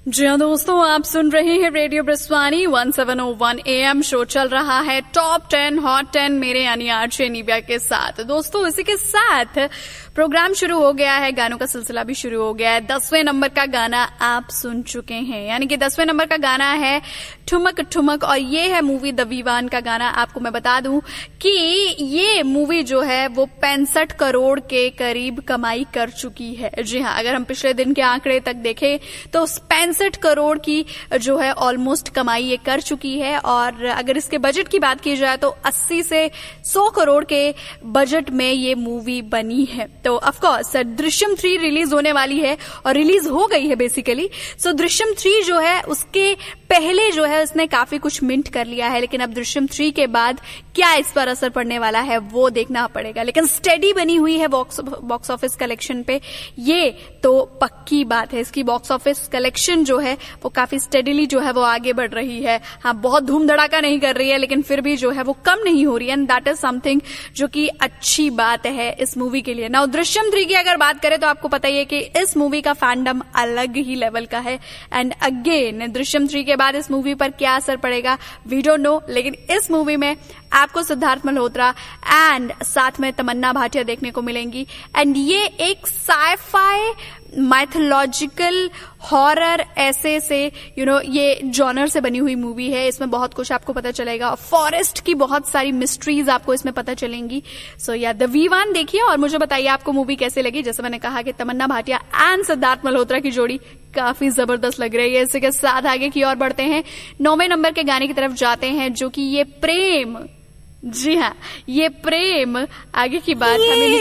जी हाँ दोस्तों, आप सुन रहे हैं रेडियो ब्रिस्वानी 1701 AM। शो चल रहा है टॉप 10 हॉट 10 मेरे यानी आरजे निव्या के साथ। दोस्तों इसी के साथ प्रोग्राम शुरू हो गया है, गानों का सिलसिला भी शुरू हो गया है। 10वें नंबर का गाना आप सुन चुके हैं, यानी कि 10वें नंबर का गाना है ठुमक ठुमक, और ये है मूवी द वीवान का गाना। आपको मैं बता दूं कि ये मूवी जो है वो 65 करोड़ के करीब कमाई कर चुकी है। जी हाँ, अगर हम पिछले दिन के आंकड़े तक देखें तो 65 करोड़ की जो है ऑलमोस्ट कमाई ये कर चुकी है। और अगर इसके बजट की बात की जाए तो 80 से 100 करोड़ के बजट में ये मूवी बनी है। तो ऑफ कोर्स दृश्यम 3 रिलीज होने वाली है और रिलीज हो गई है बेसिकली। सो दृश्यम 3 जो है उसके पहले जो है उसने काफी कुछ मिंट कर लिया है, लेकिन अब दृश्यम 3 के बाद क्या इस पर असर पड़ने वाला है वो देखना पड़ेगा। लेकिन स्टेडी बनी हुई है बॉक्स ऑफिस कलेक्शन पे, ये तो पक्की बात है। इसकी बॉक्स ऑफिस कलेक्शन जो है वो काफी स्टेडीली जो है वो आगे बढ़ रही है। हाँ, बहुत धूम धड़ाका नहीं कर रही है, लेकिन फिर भी जो है वो कम नहीं हो रही है, एंड दैट इज समथिंग जो कि अच्छी बात है इस मूवी के लिए। नाउ दृश्यम 3 की अगर बात करें तो आपको पता ही है कि इस मूवी का फैंडम अलग ही लेवल का है। एंड अगेन दृश्यम 3 के बाद इस मूवी पर क्या असर पड़ेगा वी डोंट नो, लेकिन इस मूवी में आपको सिद्धार्थ मल्होत्रा एंड साथ में तमन्ना भाटिया देखने को मिलेंगी। एंड ये एक साइफाई माइथोलॉजिकल हॉरर ऐसे से ये जॉनर से बनी हुई मूवी है। इसमें बहुत कुछ आपको पता चलेगा, फॉरेस्ट की बहुत सारी मिस्ट्रीज आपको इसमें पता चलेंगी। सो या द वीवान देखिए और मुझे बताइए आपको मूवी कैसे लगी। जैसे मैंने कहा कि तमन्ना भाटिया एंड सिद्धार्थ मल्होत्रा की जोड़ी काफी जबरदस्त लग रही है। इसी के साथ आगे की ओर बढ़ते हैं, 9वें नंबर के गाने की तरफ जाते हैं जो कि ये प्रेम, जी हाँ ये प्रेम, आगे की बात हमें